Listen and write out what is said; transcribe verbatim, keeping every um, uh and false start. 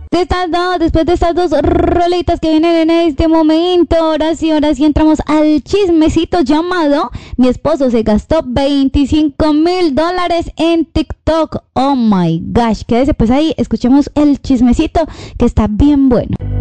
De estas dos, después de estas dos rolitas que vienen en este momento, ahora sí, ahora sí entramos al chismecito llamado mi esposo se gastó veinticinco mil dólares en TikTok. Oh my gosh, quédese pues ahí, escuchemos el chismecito que está bien bueno.